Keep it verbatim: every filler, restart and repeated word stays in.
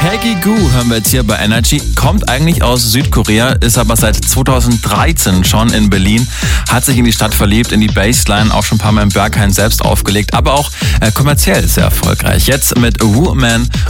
Peggy Gou hören wir jetzt hier bei Energy, kommt eigentlich aus Südkorea, ist aber seit zweitausenddreizehn schon in Berlin, hat sich in die Stadt verliebt, in die Bassline, auch schon ein paar Mal im Berghain selbst aufgelegt, aber auch äh, kommerziell sehr erfolgreich. Jetzt mit Woman